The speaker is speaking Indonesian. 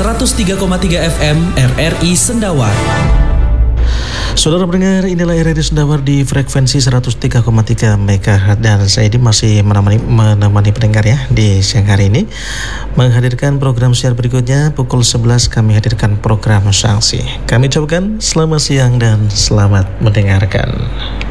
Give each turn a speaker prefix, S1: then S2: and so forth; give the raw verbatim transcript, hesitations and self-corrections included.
S1: seratus tiga koma tiga F M R R I Sendawar.
S2: Saudara pendengar, inilah R R I Sendawar di frekuensi seratus tiga koma tiga MHz dan saya ini masih menemani, menemani pendengar ya di siang hari ini menghadirkan program siar berikutnya. Pukul sebelas kami hadirkan program sanksi. Kami ucapkan selamat siang dan selamat mendengarkan.